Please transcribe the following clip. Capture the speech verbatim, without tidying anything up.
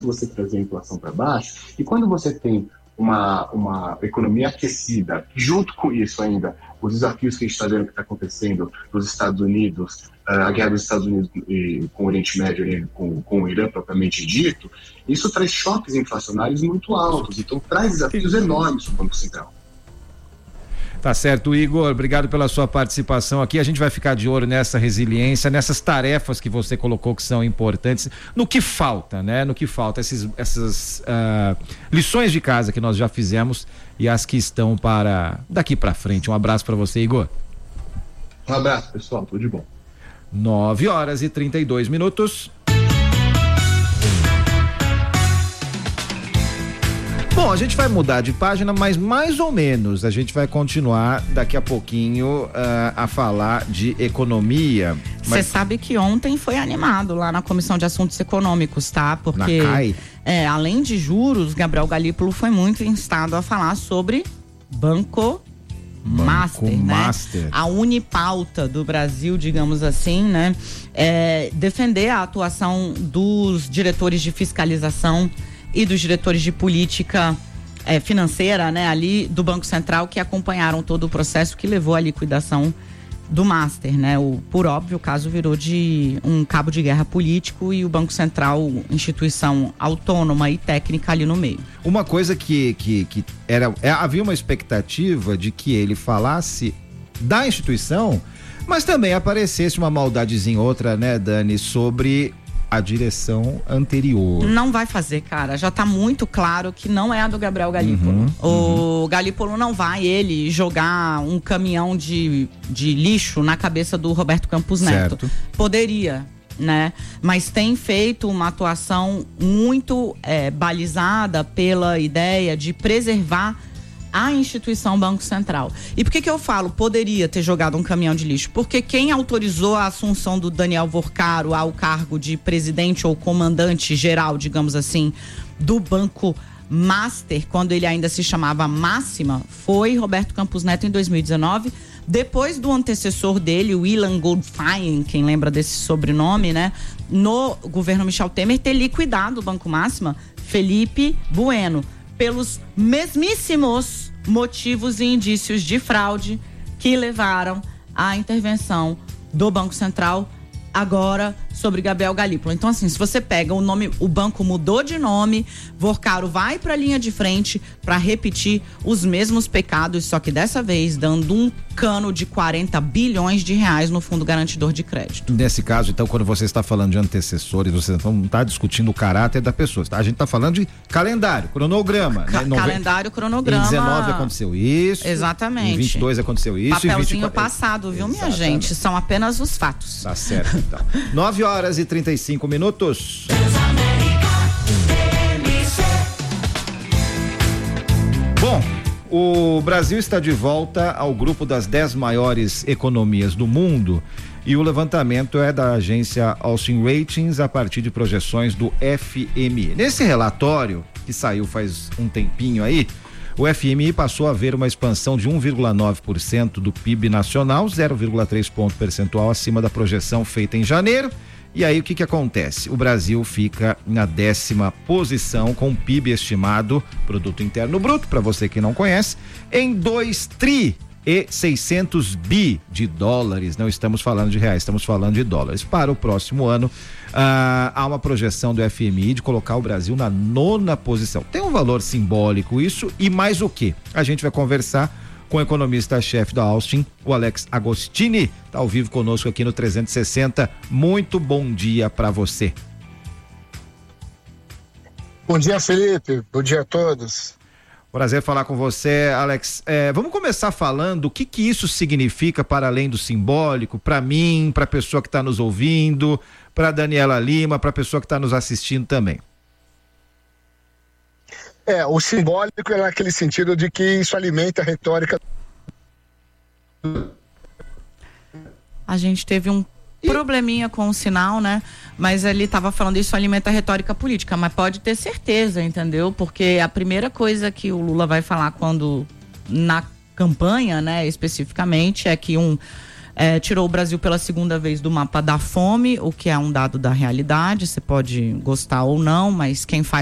você trazer a inflação para baixo, e quando você tem uma, uma economia aquecida, junto com isso ainda, os desafios que a gente está vendo que está acontecendo nos Estados Unidos, a guerra dos Estados Unidos com o Oriente Médio, com, com o Irã propriamente dito, isso traz choques inflacionários muito altos, então traz desafios enormes para o Banco Central. Tá certo, Igor, obrigado pela sua participação aqui. A gente vai ficar de olho nessa resiliência, nessas tarefas que você colocou que são importantes, no que falta, né? No que falta, esses, essas uh, lições de casa que nós já fizemos e as que estão para daqui para frente. Um abraço para você, Igor. Um abraço, pessoal, tudo de bom. nove horas e trinta e dois minutos. Bom, a gente vai mudar de página, mas mais ou menos a gente vai continuar daqui a pouquinho uh, a falar de economia. Você mas... sabe que ontem foi animado lá na Comissão de Assuntos Econômicos, tá? Porque na C A I. É, além de juros, Gabriel Galípolo foi muito instado a falar sobre Banco Banco Master, Master, né? A unipauta do Brasil, digamos assim, né? É, defender a atuação dos diretores de fiscalização e dos diretores de política é, financeira, né, ali do Banco Central, que acompanharam todo o processo que levou à liquidação do Master, né? O, por óbvio, o caso virou de um cabo de guerra político e o Banco Central, instituição autônoma e técnica ali no meio. Uma coisa que, que, que era, é, havia uma expectativa de que ele falasse da instituição, mas também aparecesse uma maldadezinha outra, né, Dani, sobre a direção anterior. Não vai fazer, cara. Já tá muito claro que não é a do Gabriel Galípolo. Uhum, o uhum. Galípolo não vai, ele, jogar um caminhão de, de lixo na cabeça do Roberto Campos Neto. Certo. Poderia, né? Mas tem feito uma atuação muito é, balizada pela ideia de preservar a instituição Banco Central. E por que que eu falo poderia ter jogado um caminhão de lixo? Porque quem autorizou a assunção do Daniel Vorcaro ao cargo de presidente ou comandante geral, digamos assim, do Banco Master, quando ele ainda se chamava Máxima, foi Roberto Campos Neto em dois mil e dezenove, depois do antecessor dele, o Ilan Goldfein, quem lembra desse sobrenome, né? No governo Michel Temer, ter liquidado o Banco Máxima, Felipe Bueno, pelos mesmíssimos motivos e indícios de fraude que levaram à intervenção do Banco Central agora sobre Gabriel Galípolo. Então, assim, se você pega o nome, o banco mudou de nome, Vorcaro vai para a linha de frente para repetir os mesmos pecados, só que dessa vez dando um cano de quarenta bilhões de reais no Fundo Garantidor de Crédito. Nesse caso, então, quando você está falando de antecessores, você não está discutindo o caráter da pessoa, tá? A gente está falando de calendário, cronograma. Ca- né? Calendário, cronograma. Em dezenove aconteceu isso. Exatamente. Em vinte e dois aconteceu isso. Papelzinho em vinte e quatro... passado, viu, minha Exatamente. gente? São apenas os fatos. Tá certo, então. nove horas e trinta e cinco minutos. Bom, o Brasil está de volta ao grupo das dez maiores economias do mundo e o levantamento é da agência Austin Ratings a partir de projeções do F M I. Nesse relatório, que saiu faz um tempinho aí, o F M I passou a ver uma expansão de um vírgula nove por cento do P I B nacional, zero vírgula três ponto percentual acima da projeção feita em janeiro. E aí o que que acontece? O Brasil fica na décima posição com P I B estimado, Produto Interno Bruto, para você que não conhece, em dois tri e seiscentos bi de dólares. Não estamos falando de reais, estamos falando de dólares. Para o próximo ano, ah, há uma projeção do F M I de colocar o Brasil na nona posição. Tem um valor simbólico isso e mais o quê? A gente vai conversar com o economista-chefe da Austin, o Alex Agostini, está ao vivo conosco aqui no trezentos e sessenta. Muito bom dia para você. Bom dia, Felipe. Bom dia a todos. Prazer falar com você, Alex. É, vamos começar falando o que que isso significa para além do simbólico, para mim, para a pessoa que está nos ouvindo, para Daniela Lima, para a pessoa que está nos assistindo também. É, o simbólico é naquele sentido de que isso alimenta a retórica. A gente teve um probleminha com o sinal, né? Mas ele estava falando isso alimenta a retórica política, mas pode ter certeza, entendeu? Porque a primeira coisa que o Lula vai falar quando na campanha, né, especificamente, é que um É, tirou o Brasil pela segunda vez do mapa da fome, o que é um dado da realidade, você pode gostar ou não, mas quem faz